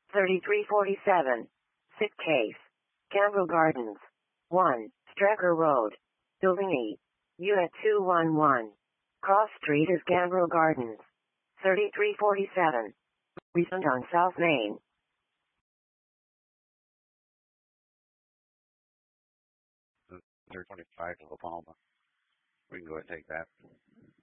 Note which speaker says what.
Speaker 1: 3347. Sick case. Gambro Gardens. 1. Strecker Road. Building E. Unit 211. Cross Street is Gambro Gardens. 3347. Recent on South Main.
Speaker 2: 325 to La Palma. We can go ahead and take that.